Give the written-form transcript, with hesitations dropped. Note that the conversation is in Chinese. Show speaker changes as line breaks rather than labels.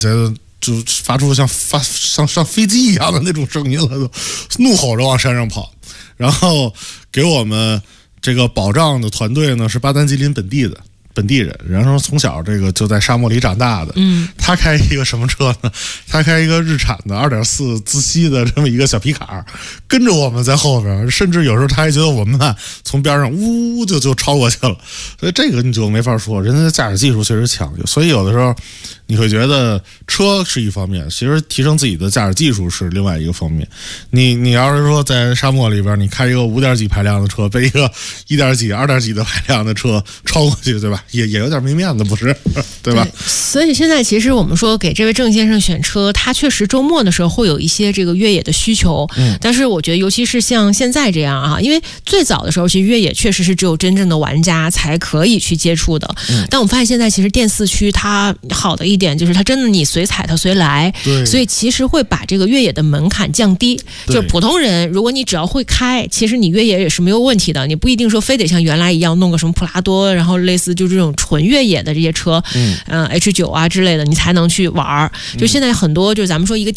就发出像上飞机一样的那种声音了，都怒吼着往山上跑。然后给我们这个保障的团队呢是巴丹吉林本地人，然后从小这个就在沙漠里长大的。他开一个什么车呢？他开一个日产的2.4自吸的这么一个小皮卡，跟着我们在后边，甚至有时候他还觉得我们慢，从边上呜就超过去了。所以这个你就没法说，人家的驾驶技术确实强。所以有的时候你会觉得车是一方面，其实提升自己的驾驶技术是另外一个方面。你要是说在沙漠里边，你开一个5点几排量的车，被一个1点几、2点几的排量的车超过去，对吧？也有点没面子，不是？对吧？
所以现在其实我们说给这位郑先生选车，他确实周末的时候会有一些这个越野的需求。但是我觉得尤其是像现在这样啊，因为最早的时候其实越野确实是只有真正的玩家才可以去接触的。但我们发现现在其实电四驱它好的一点就是它真的你随踩它随来，所以其实会把这个越野的门槛降低。就是普通人如果你只要会开，其实你越野也是没有问题的，你不一定说非得像原来一样弄个什么普拉多，然后类似就这种纯越野的这些车，H9啊之类的，你才能去玩。就现在很多就是咱们说一个